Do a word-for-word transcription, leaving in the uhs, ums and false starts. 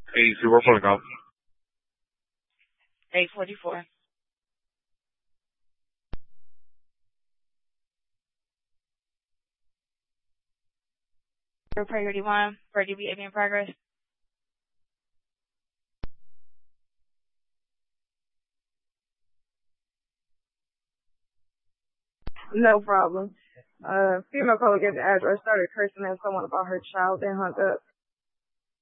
Hey, see, we're pulling up. eight forty-four. Priority one for D B A in progress. No problem. Uh, female caller gave the address, started cursing at someone about her child, then hung up.